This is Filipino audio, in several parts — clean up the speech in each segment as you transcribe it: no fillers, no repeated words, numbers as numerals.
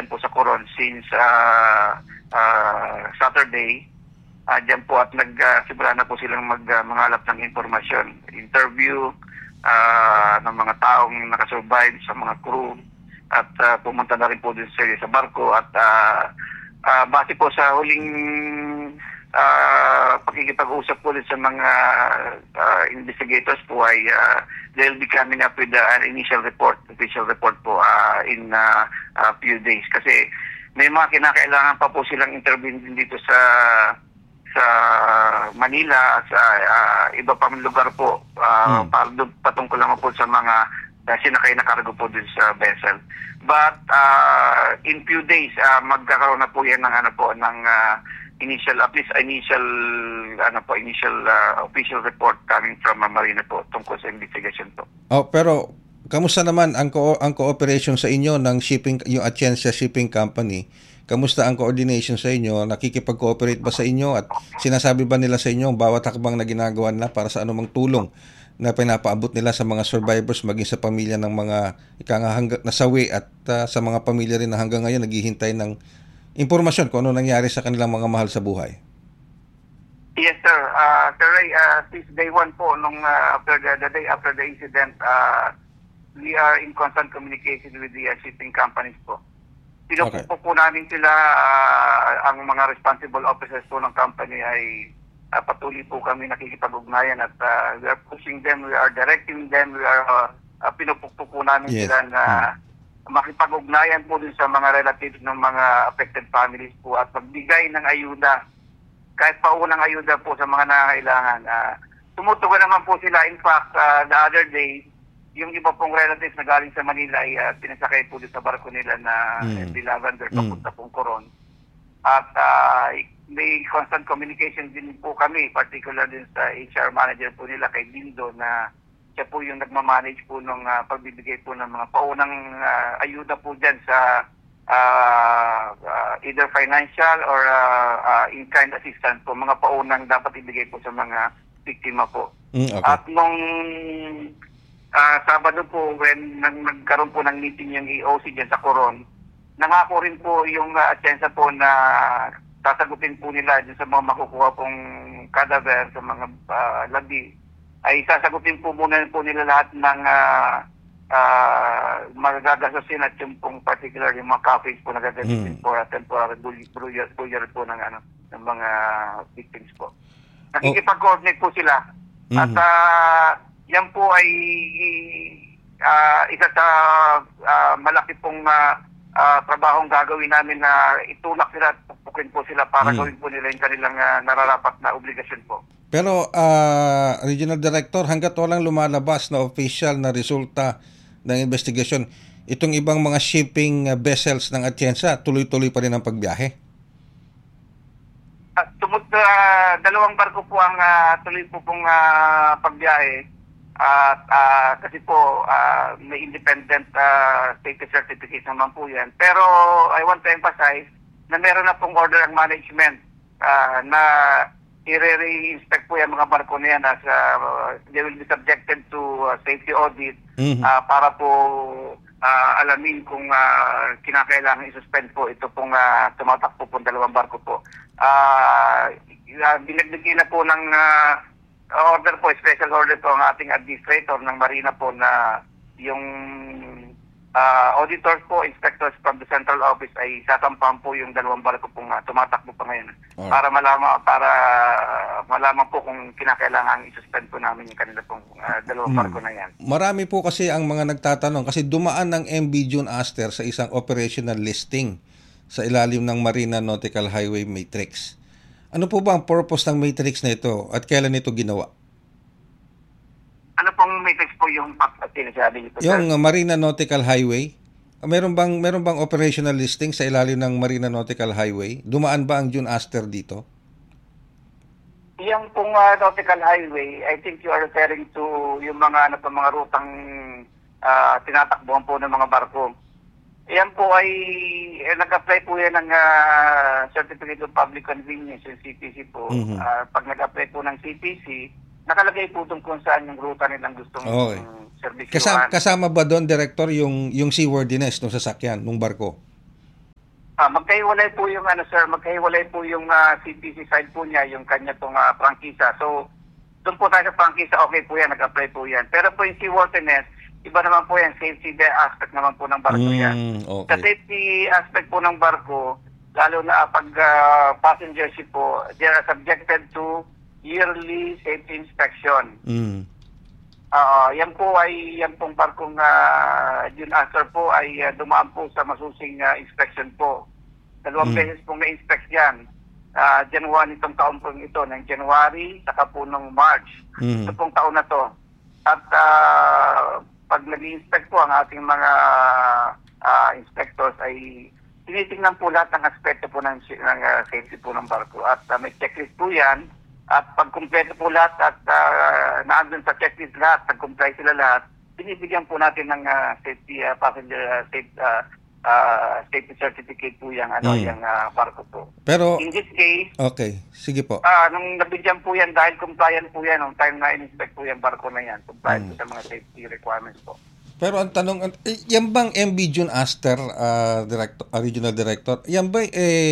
dyan po sa Coron since Saturday. Dyan po at nagsimula na po silang mangalap ng informasyon, interview ng mga taong nakasurvive sa mga crew at pumunta na rin po din sa barko at base po sa huling pakikipag-usap po din sa mga investigators po ay they'll be coming up with an official report po in a few days kasi may mga kinakailangan pa po silang intervene dito sa Manila, sa iba pang lugar po para patungkol naman po sa mga sinakay na kargo po din sa vessel. But in few days magkakaroon na po yan ng initial official report coming from Marina po tungkol sa investigation po. Pero kamusta naman ang cooperation sa inyo ng shipping, yung Atienza Shipping Company? Kamusta ang coordination sa inyo? Nakikipag-cooperate ba sa inyo at sinasabi ba nila sa inyo bawat hakbang na ginagawa nila para sa anumang tulong na pinapaabot nila sa mga survivors maging sa pamilya ng mga nasawi at sa mga pamilya rin na hanggang ngayon naghihintay ng impormasyon kung ano nangyari sa kanilang mga mahal sa buhay? Yes, sir. Sir Ray, since day one po, the day after the incident, we are in constant communication with the shipping companies po. Pinupupo po namin sila, ang mga responsible officers po ng company ay patuloy po kami nakikipag-ugnayan at we are pushing them, we are directing them, we are pinupupo po namin sila na makipag-ugnayan po din sa mga relatives ng mga affected families po at magbigay ng ayuda, kahit pa unang ayuda po sa mga nangangailangan. Tumutugon naman po sila. In fact, the other day, yung iba pong relatives na galing sa Manila ay pinasakay po din sa barko nila na MV Lavender papunta pong Coron. At may constant communication din po kami, particular din sa HR manager po nila kay Dindo na siya po yung nagmamanage po ng pagbibigay po ng mga paunang ayuda po dyan sa either financial or in-kind assistance po, mga paunang dapat ibigay po sa mga biktima po. At nung Sabado po, when nagkaroon po ng meeting yung EOC dyan sa Coron, nangako rin po yung Atienza po na sasagutin po nila dyan sa mga makukuha pong cadaver sa mga labi. Ay sasagutin po muna po nila lahat ng magagasasin at yung pong particular yung mga cafes po na gagamitin for temporary burial po ng mga victims po. Nakikipag-coordinate po sila. At yan po ay isa sa malaki pong trabahong gagawin namin na itulak sila at pupukin po sila para gawin po nila yung kanilang nararapat na obligasyon po. Pero Regional Director, hanggat walang lumalabas na official na resulta ng investigasyon, itong ibang mga shipping vessels ng Atienza, tuloy-tuloy pa rin ang pagbiyahe? Dalawang barko po ang tuloy po pong pagbiyahe. Kasi po may independent safety certificate naman po yan. Pero I want to emphasize na meron na pong order ng management na i-re-inspect po yung mga barko na yan as they will be subjected to safety audit para po alamin kung kinakailangan i-suspend po ito pong tumatakbo po dalawang barko po. Binagbigay na po ng order po, special order po ang ating administrator ng Marina po na yung auditors po, inspectors from the central office ay sasampahan po yung dalawang barko pong tumatakbo pa ngayon. Para malaman po kung kinakailangan i-suspend po namin yung kanila pong dalawang barko na yan. Marami po kasi ang mga nagtatanong kasi dumaan ng MV June Aster sa isang operational listing sa ilalim ng Marina Nautical Highway Matrix. Ano po ba ang purpose ng matrix na ito at kailan ito ginawa? Ano pong matrix po yung sinasabi nito? Yung Marina Nautical Highway. Meron bang operational listing sa ilalim ng Marina Nautical Highway? Dumaan ba ang June Aster dito? Yung pong Nautical Highway, I think you are referring to yung mga mga rutang tinatakbuhan po ng mga barko. Yan po ay nag-apply po yan ng Certificate of Public Convenience, yung CPC po. Pag nag-apply po ng CPC, nakalagay po doon kung saan yung ruta nilang gustong servisyohan. Kasama ba doon, Director, yung seaworthiness ng sasakyan, ng barko? Magkahiwalay po yung sir, magkahiwalay po yung CPC side po niya, yung kanya pong prangkisa. So, doon po tayo sa prangkisa, okay po yan, nag-apply po yan. Pero po yung seaworthiness, iba naman po yan, safety aspect naman po ng barko yan. Okay. Sa safety aspect po ng barko, lalo na pag passenger ship po, they are subjected to yearly safety inspection. Yan pong barkong June Aster po ay dumaan po sa masusing inspection po. 2 beses pong na-inspect yan. January nitong taon po ito, ng January, saka po ng March. Ito pong taon na to. At pag nag-inspect po ang ating mga inspectors ay tinitingnan po lahat ng aspeto po ng safety po ng barko. At may checklist po yan. At pag kumpleto po lahat at naandun sa checklist lahat, nag-comply sila lahat, binibigyan po natin ng safety passenger safety certificate po yung yung barko po. Pero in this case, okay, sige po. Nung nabigyan po yan dahil compliant po yan nung time na in-inspect po yung barko na yan, compliant po sa mga safety requirements po. Pero ang tanong, yan bang MV June Aster, Regional Director, yan ba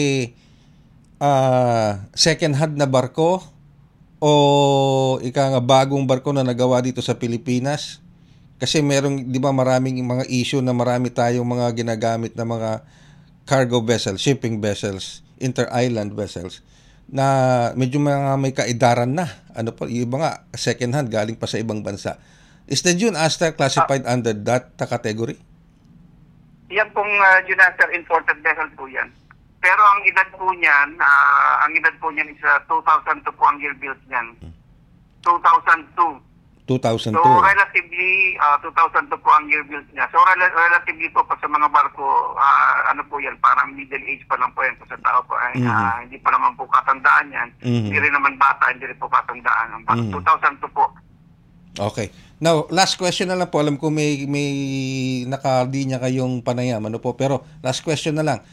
second hand na barko o bagong barko na nagawa dito sa Pilipinas? Kasi merong, di ba, maraming mga issue na marami tayong mga ginagamit na mga cargo vessels, shipping vessels, inter-island vessels, na medyo may kaidaran na. Yung iba nga, second hand, galing pa sa ibang bansa. Is the June Aster classified under that category? Yan pong June Aster imported vessel po yan. Pero ang edad po niyan, is 2002 po ang year built niyan. 2002. 2002. So relatively 2002 po ang year built niya. So relatively po sa mga barko, po yan, parang middle age pa lang po yan. Sa tao po ay hindi pa naman po katandaan yan. Hindi rin naman bata, hindi rin po katandaan. 2002 po. Okay. Now, last question na lang po. Alam ko may nakalinya kayong panayam, pero last question na lang.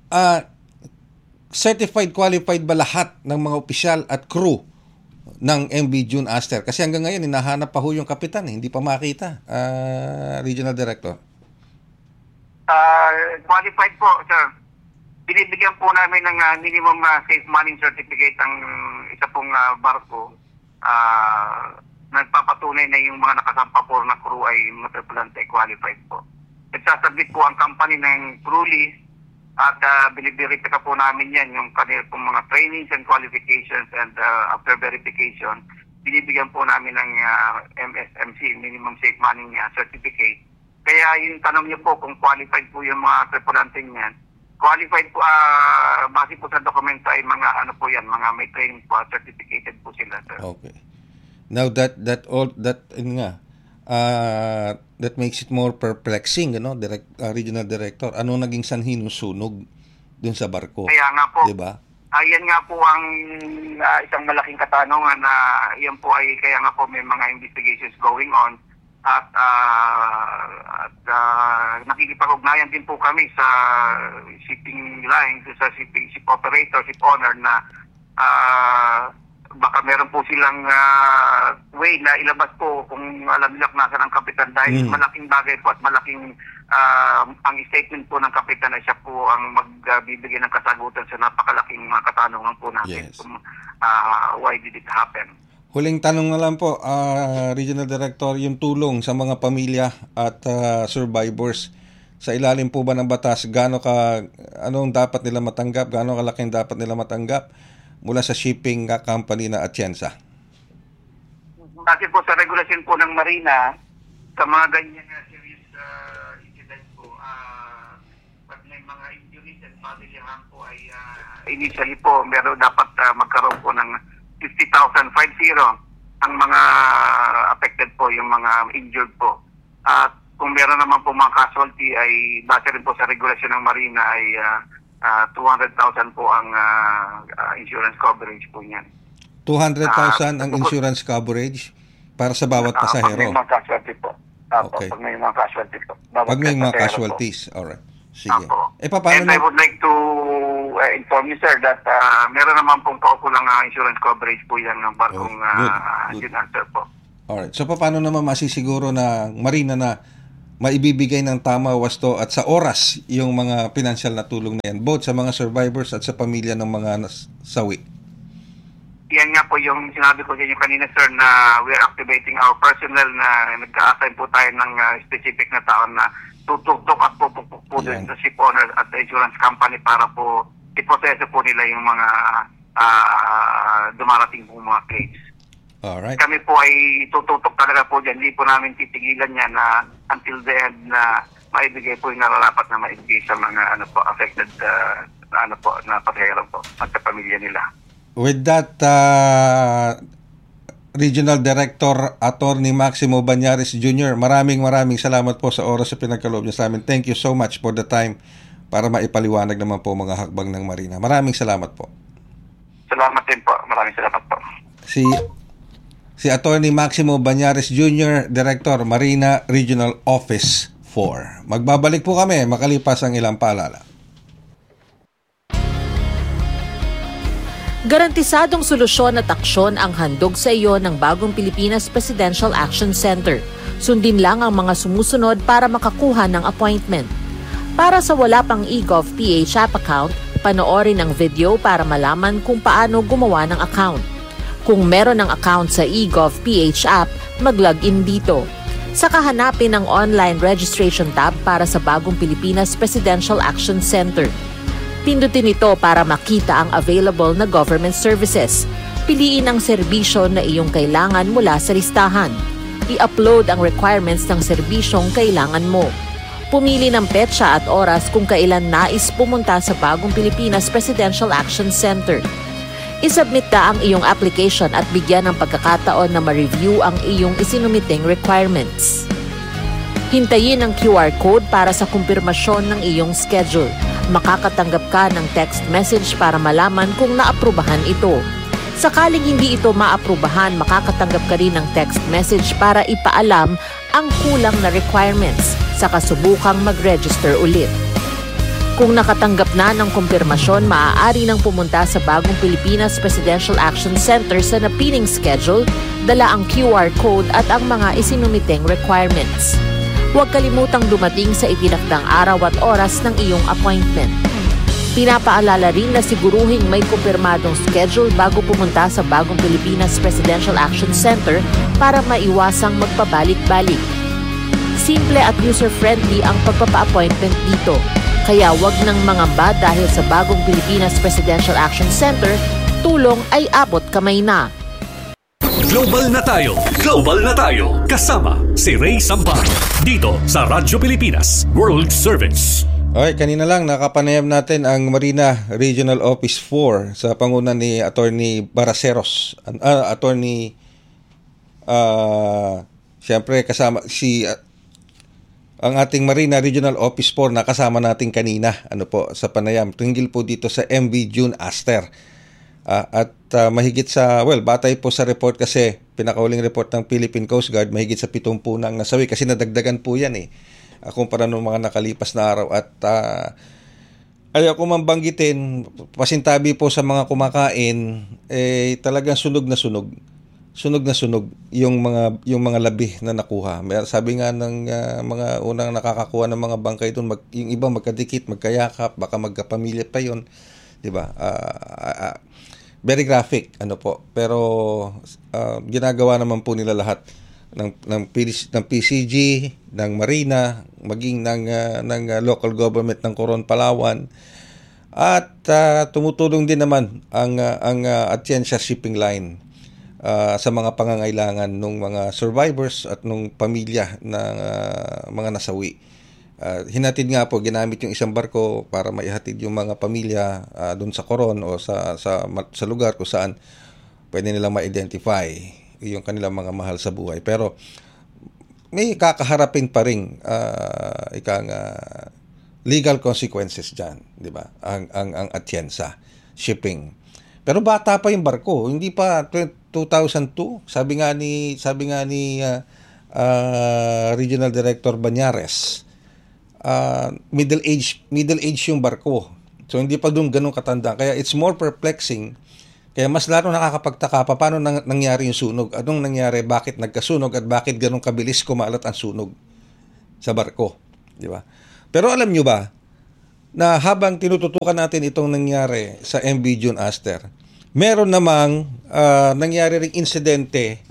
Certified, qualified ba lahat ng mga opisyal at crew ng MV June Aster? Kasi hanggang ngayon, hinahanap pa ho yung kapitan, hindi pa makita, Regional Director. Qualified po, sir. Binibigyan po namin ng minimum safe manning certificate ang isa pong barko. Nagpapatunay na yung mga nakasampa po na crew ay matripulante qualified po. Nagsasabit po ang company ng crew list at biniverify po namin yan yung kanil pong mga trainings and qualifications, and after verification, binibigyan po namin ng MSMC, Minimum Safe Manning Certificate. Kaya yung tanong niyo po kung qualified po yung mga tripulante niyan, qualified po, base po sa dokumento ay mga mga may training po, certificated po sila, sir. Okay. Now that makes it more perplexing, Regional Director. Ano naging sanhi ng sunog dun sa barko? Kaya nga po. 'Di ba? Ayan nga po ang isang malaking katanungan na yan po ay kaya nga po may mga investigations going on at nakikipag-ugnayan din po kami sa shipping line, sa ship operator, ship owner na baka meron po silang way na ilabas po kung alam nila kung nasa ng kapitan dahil malaking bagay po at malaking ang statement po ng kapitan ay siya po ang magbibigay ng kasagutan sa napakalaking katanungan po natin. Yes. Kung why did it happen. Huling tanong na lang po, Regional Director, yung tulong sa mga pamilya at survivors sa ilalim po ba ng batas, anong dapat nila matanggap, gaano kalaking dapat nila matanggap mula sa shipping company na Atienza? Kasi po sa regulasyon po ng Marina, sa mga ganyan serious incidents po, pag may mga injuries and bodily harm po ay initially po, meron dapat magkaroon po ng 50,050 ang mga affected po, yung mga injured po. At kung meron naman po mga casualty ay base rin po sa regulasyon ng Marina ay 200,000 po ang insurance coverage po niyan. 200,000 ang insurance coverage para sa bawat pasahero? Pag may mga casualty po. Okay. Pag may mga casualty po. Pag may mga casualties. Alright. Sige. And I would like to inform you, sir, that meron naman pong kaukulang insurance coverage po yan ng barkong June Aster po. Alright. So, paano naman masisiguro na Marina na maibibigay ng tama, wasto at sa oras yung mga financial na tulong na yan, both sa mga survivors at sa pamilya ng mga nasawi. Yan nga po yung sinabi ko sa inyo kanina, sir, na we're activating our personnel na nag-assign po tayo ng specific na tao na tutuktok at pupukpuk po din sa ship owner at the insurance company para po iproseso po nila yung mga dumarating po mga claims. Alright. Kami po ay tututok talaga po dyan. Hindi po namin titigilan yan na until the end na maibigay po yung nararapat na maibigay sa mga affected na pasahero po at sa pamilya nila. With that, Regional Director Attorney Maximo Bañares Jr., maraming salamat po sa oras sa pinagkaloob niyo sa amin. Thank you so much for the time para maipaliwanag naman po mga hakbang ng Marina. Maraming salamat po. Salamat din po. Maraming salamat po. Si Attorney Maximo Bañares Jr., Director, Marina Regional Office 4. Magbabalik po kami makalipas ang ilang paalala. Garantisadong solusyon at aksyon ang handog sa iyo ng Bagong Pilipinas Presidential Action Center. Sundin lang ang mga sumusunod para makakuha ng appointment. Para sa wala pang eGov.ph app account, panoorin ang video para malaman kung paano gumawa ng account. Kung meron ng account sa eGov.ph app, mag-login dito. Saka hanapin ang online registration tab para sa Bagong Pilipinas Presidential Action Center. Pindutin ito para makita ang available na government services. Piliin ang serbisyo na iyong kailangan mula sa listahan. I-upload ang requirements ng serbisyong kailangan mo. Pumili ng petsa at oras kung kailan nais pumunta sa Bagong Pilipinas Presidential Action Center. I-submit na ang iyong application at bigyan ng pagkakataon na ma-review ang iyong isinumiting requirements. Hintayin ang QR code para sa kumpirmasyon ng iyong schedule. Makakatanggap ka ng text message para malaman kung naaprubahan ito. Sakaling hindi ito maaprubahan, makakatanggap ka rin ng text message para ipaalam ang kulang na requirements sa kasubukang mag-register ulit. Kung nakatanggap na ng kumpirmasyon, maaari nang pumunta sa Bagong Pilipinas Presidential Action Center sa napiling schedule, dala ang QR code at ang mga isinumiteng requirements. Huwag kalimutang dumating sa itinakdang araw at oras ng iyong appointment. Pinapaalala rin na siguruhing may kumpirmadong schedule bago pumunta sa Bagong Pilipinas Presidential Action Center para maiwasang magpabalik-balik. Simple at user-friendly ang pagpapa-appointment dito. Kaya wag nang mangamba dahil sa Bagong Pilipinas Presidential Action Center, tulong ay abot kamay na. Global na tayo! Global na tayo! Kasama si Ray Sampag dito sa Radyo Pilipinas World Service. Okay, kanina lang nakapanayam natin ang Marina Regional Office 4 sa pangunan ni Attorney Baraceros. Siyempre kasama ang ating Marina Regional Office 4 na kasama natin kanina sa panayam tunggil po dito sa MV June Aster. Mahigit sa, batay po sa report kasi, pinakauling report ng Philippine Coast Guard, mahigit sa 70 nang nasawi kasi nadagdagan po yan kumpara ng mga nakalipas na araw. At ayaw ko mambanggitin, pasintabi po sa mga kumakain, talagang sunog na sunog yung mga labi na nakuha. Sabi nga ng mga unang nakakakuha ng mga bangkay doon, yung iba magkadikit, magkayakap, baka magkapamilya pa yon, 'di ba? Very graphic pero ginagawa naman po nila lahat ng PCG, ng Marina, maging ng local government ng Coron, Palawan. At tumutulong din naman ang Atienza Shipping Line sa mga pangangailangan ng mga survivors at ng pamilya ng mga nasawi. Hinatid nga po, ginamit yung isang barko para maihatid yung mga pamilya doon sa Coron o sa lugar kung saan pwede nilang ma-identify yung kanilang mga mahal sa buhay. Pero may kakaharapin pa rin legal consequences dyan, di ba? Ang Atienza Shipping. Pero bata pa yung barko, hindi pa 2002. Sabi nga ni Regional Director Bañares, middle age yung barko. So hindi pa doon ganun katanda. Kaya it's more perplexing. Kaya mas lalo nakakapagtaka pa paano nangyari yung sunog. Anong nangyari? Bakit nagkasunog at bakit ganun kabilis kumalat ang sunog? sa barko, di ba? Pero alam nyo ba na habang tinututukan natin itong nangyari sa MV June Aster, meron namang nangyari ring insidente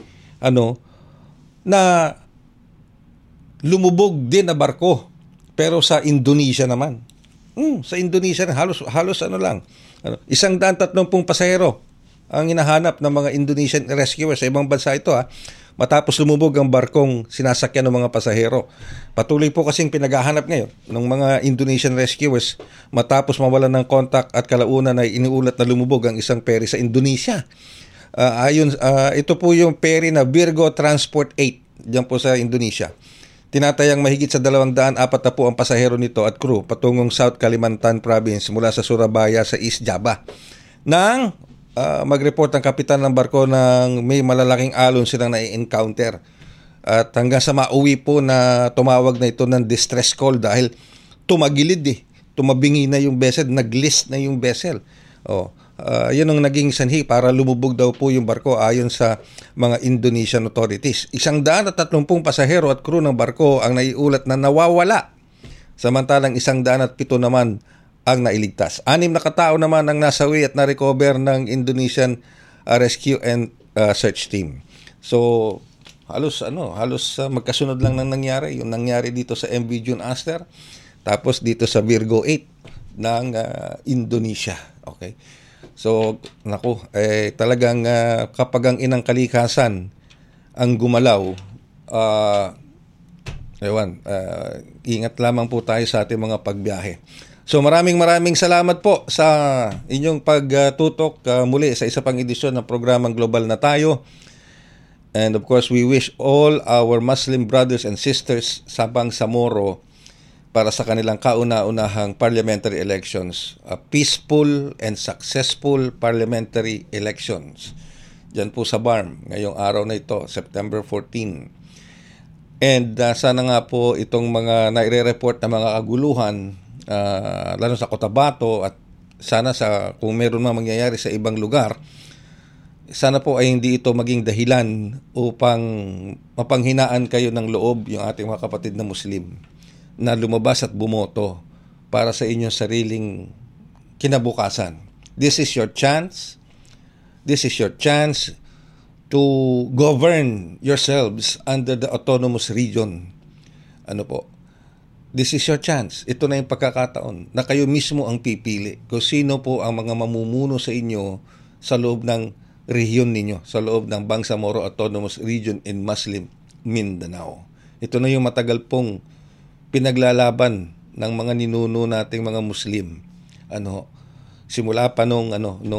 na lumubog din na barko pero sa Indonesia naman. Sa Indonesia halos 130 pasahero ang hinahanap ng mga Indonesian rescuers sa ibang bansa ito matapos lumubog ang barkong sinasakyan ng mga pasahero. Patuloy po kasing pinaghahanap ngayon ng mga Indonesian rescuers matapos mawalan ng kontak at kalaunan ay iniulat na lumubog ang isang ferry sa Indonesia. Ito po yung ferry na Virgo Transport 8 diyan po sa Indonesia. Tinatayang mahigit sa 240 ang pasahero nito at crew patungong South Kalimantan Province mula sa Surabaya sa East Java. Nang mag-report ang kapitan ng barko ng may malalaking alon silang na-encounter. At hanggang sa mauwi po na tumawag na ito ng distress call dahil tumagilid tumabingi na yung vessel, nag-list na yung vessel. Yun ang naging sanhi para lumubog daw po yung barko ayon sa mga Indonesian authorities. 130 pasahero at crew ng barko ang naiulat na nawawala. Samantalang 107 naman ang nailigtas. 6 na katao naman ang nasawi at na-recover ng Indonesian Rescue and Search Team. So, halos magkasunod lang nang nangyari. Yung nangyari dito sa MV June Aster, tapos dito sa Virgo 8 ng Indonesia. Okay? So, talagang kapag ang inang kalikasan ang gumalaw, ingat lamang po tayo sa ating mga pagbiyahe. So maraming salamat po sa inyong pagtutok muli sa isa pang edisyon ng programang Global na Tayo. And of course, we wish all our Muslim brothers and sisters sa Bangsamoro para sa kanilang kauna-unahang parliamentary elections, peaceful and successful parliamentary elections. Diyan po sa BARM, ngayong araw na ito, September 14. And sana nga po itong mga naire-report na mga kaguluhan, lalo sa Cotabato at sana kung meron mang mangyayari sa ibang lugar, sana po ay hindi ito maging dahilan upang mapanghinaan kayo ng loob yung ating mga kapatid na Muslim na lumabas at bumoto para sa inyong sariling kinabukasan. This is your chance. This is your chance to govern yourselves under the autonomous region. This is your chance. Ito na yung pagkakataon na kayo mismo ang pipili kung sino po ang mga mamumuno sa inyo sa loob ng rehiyon ninyo, sa loob ng Bangsamoro Autonomous Region in Muslim Mindanao. Ito na yung matagal pong pinaglalaban ng mga ninuno nating mga Muslim. Simula pa nung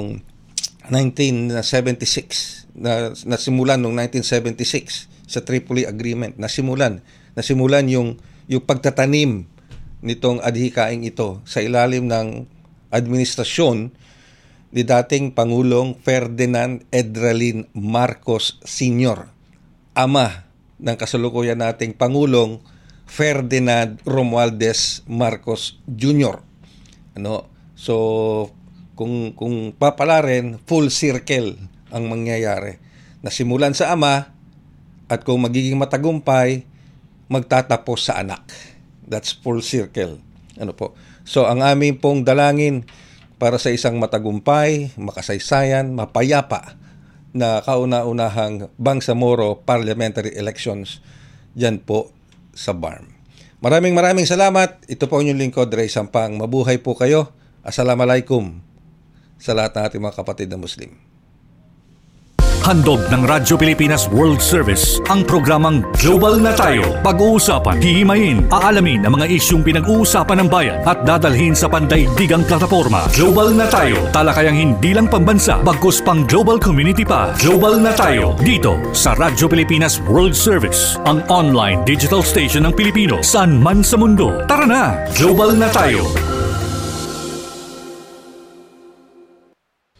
1976, nasimulan nung 1976 sa Tripoli Agreement, nasimulan yung pagtatanim nitong adhikaing ito sa ilalim ng administrasyon ni dating Pangulong Ferdinand Edralin Marcos Sr., ama ng kasalukuyan nating Pangulong Ferdinand Romualdez Marcos Jr. So kung papalarin, full circle ang mangyayari. Nasimulan sa ama at kung magiging matagumpay, magtatapos sa anak. That's full circle. So ang aming pong dalangin para sa isang matagumpay, makasaysayan, mapayapa na kauna-unahang Bangsamoro parliamentary elections dyan po sa BARM. Maraming salamat. Ito po inyong lingkod, Ray Sampang. Mabuhay po kayo. Assalamualaikum sa lahat ng ating mga kapatid na Muslim. Handog ng Radyo Pilipinas World Service ang programang Global na Tayo. Pag-uusapan, hihimayin, aalamin ang mga isyung pinag-uusapan ng bayan at dadalhin sa pandaigdigang plataforma. Global na Tayo, talakayang hindi lang pambansa, bagkus pang global community pa. Global na Tayo, dito sa Radyo Pilipinas World Service, ang online digital station ng Pilipino saan man sa mundo. Tara na, Global na Tayo.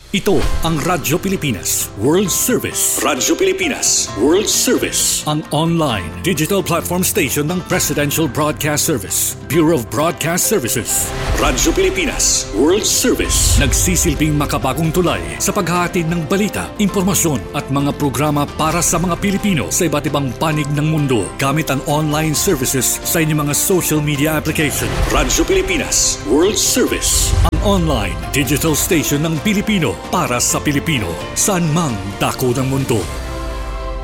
Ito ang Radyo Pilipinas World Service. Radyo Pilipinas World Service. Ang online digital platform station ng Presidential Broadcast Service, Bureau of Broadcast Services. Radyo Pilipinas World Service. Nagsisilbing makabagong tulay sa paghahatid ng balita, impormasyon at mga programa para sa mga Pilipino sa iba't ibang panig ng mundo gamit ang online services sa inyong mga social media application. Radyo Pilipinas World Service. Ang online digital station ng Pilipino para sa Pilipino, saan mang dako ng mundo.